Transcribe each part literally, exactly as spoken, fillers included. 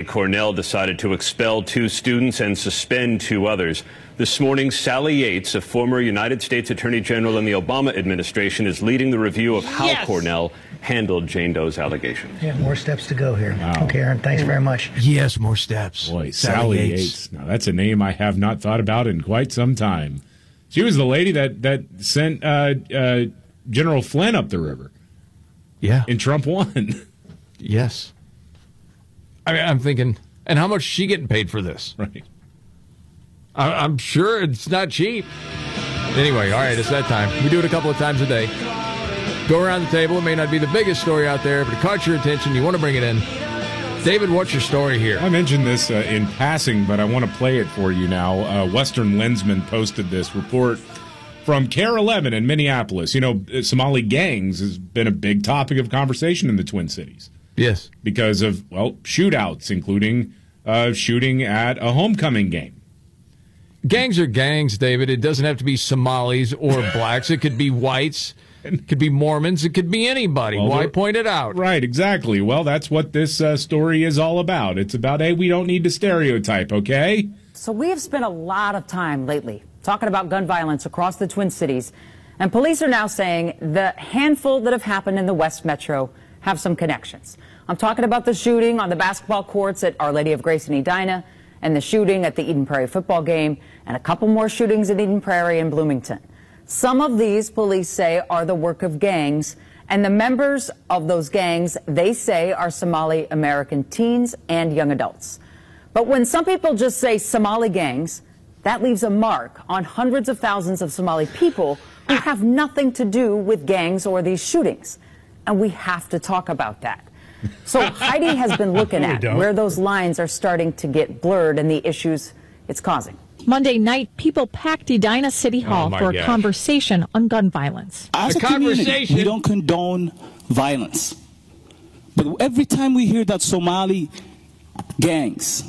Cornell decided to expel two students and suspend two others. This morning, Sally Yates, a former United States Attorney General in the Obama administration, is leading the review of how yes. Cornell handled Jane Doe's allegations. Yeah, more steps to go here. Wow. Okay, Aaron, thanks very much. Yes, more steps. Boy, Sally, Sally Yates. Yates. Now, that's a name I have not thought about in quite some time. She was the lady that, that sent uh, uh, General Flynn up the river. Yeah. And Trump won. Yes. I mean, I'm thinking, and how much is she getting paid for this? Right. I, I'm sure it's not cheap. Anyway, all right, it's that time. We do it a couple of times a day. Go around the table. It may not be the biggest story out there, but it caught your attention. You want to bring it in. David, what's your story here? I mentioned this uh, in passing, but I want to play it for you now. Uh, Western Lensman posted this report from C A R E eleven in Minneapolis. You know, Somali gangs has been a big topic of conversation in the Twin Cities. Yes. Because of, well, shootouts, including uh, shooting at a homecoming game. Gangs are gangs, David. It doesn't have to be Somalis or blacks. It could be whites. It could be Mormons. It could be anybody. Well, why point it out? Right, exactly. Well, that's what this uh, story is all about. It's about, hey, we don't need to stereotype, okay? So we have spent a lot of time lately talking about gun violence across the Twin Cities, and police are now saying the handful that have happened in the West Metro have some connections. I'm talking about the shooting on the basketball courts at Our Lady of Grace in Edina, and the shooting at the Eden Prairie football game, and a couple more shootings at Eden Prairie and Bloomington. Some of these, police say, are the work of gangs, and the members of those gangs, they say, are Somali American teens and young adults. But when some people just say Somali gangs, that leaves a mark on hundreds of thousands of Somali people who have nothing to do with gangs or these shootings. And we have to talk about that. So Heidi has been looking at where those lines are starting to get blurred and the issues it's causing. Monday night, people packed Edina City Hall oh for a gosh. conversation on gun violence. As a, a community, conversation. we don't condone violence. But every time we hear that Somali gangs,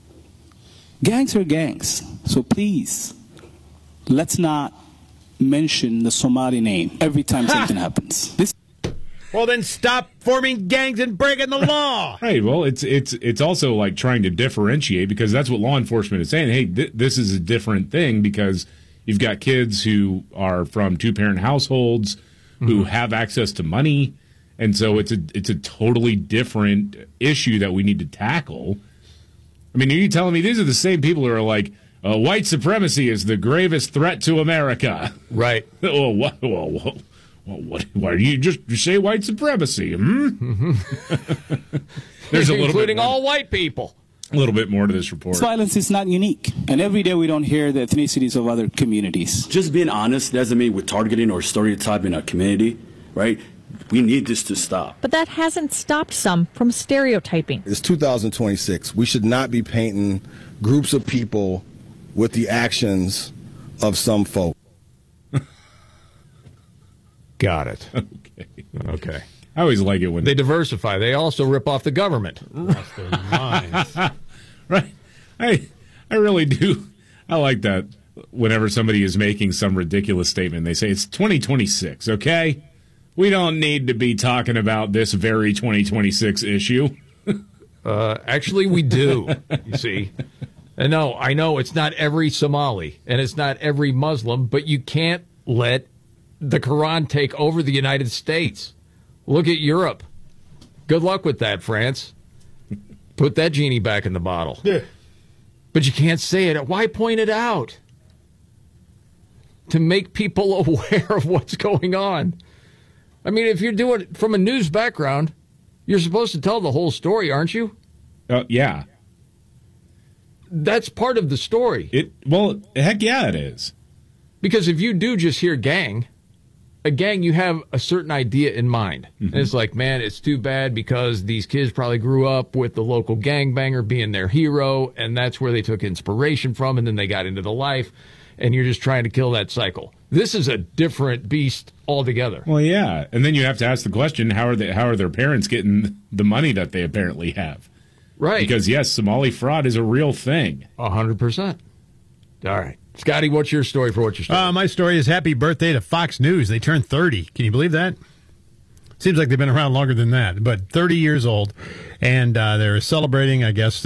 gangs are gangs. So please, let's not mention the Somali name every time something happens. This Well, then stop forming gangs and breaking the law. Right. Well, it's it's it's also like trying to differentiate, because that's what law enforcement is saying. Hey, th- this is a different thing, because you've got kids who are from two-parent households who mm-hmm. have access to money, and so it's a it's a totally different issue that we need to tackle. I mean, are you telling me these are the same people who are like, uh, white supremacy is the gravest threat to America? Right. well, what? Well, well, Well, what, why do you just say white supremacy? Hmm? Mm-hmm. There's a little including bit more, all white people. A little bit more to this report. violence is not unique, and every day we don't hear the ethnicities of other communities. Just being honest doesn't mean we're targeting or stereotyping our community, right? We need this to stop. But that hasn't stopped some from stereotyping. It's two thousand twenty-six. We should not be painting groups of people with the actions of some folk. Got it. Okay. Okay. I always like it when they diversify. They also rip off the government. Right. I I really do. I like that whenever somebody is making some ridiculous statement, they say it's twenty twenty-six, okay? We don't need to be talking about this very twenty twenty-six issue. uh, actually, we do, you see. And no, I know it's not every Somali and it's not every Muslim, but you can't let the Quran take over the United States. Look at Europe. Good luck with that, France. Put that genie back in the bottle. Yeah. But you can't say it. Why point it out? To make people aware of what's going on. I mean, if you're doing it from a news background, you're supposed to tell the whole story, aren't you? Uh, yeah. That's part of the story. It well, heck yeah, it is. Because if you do just hear gang, a gang, you have a certain idea in mind. Mm-hmm. And it's like, man, it's too bad because these kids probably grew up with the local gangbanger being their hero, and that's where they took inspiration from, and then they got into the life, and you're just trying to kill that cycle. This is a different beast altogether. Well, yeah. And then you have to ask the question, how are they, how are their parents getting the money that they apparently have? Right. Because, yes, Somali fraud is a real thing. A hundred percent. All right. Scotty, what's your story for what's your story? Uh, my story is happy birthday to Fox News. They turned thirty. Can you believe that? Seems like they've been around longer than that, but thirty years old. And uh, they're celebrating, I guess,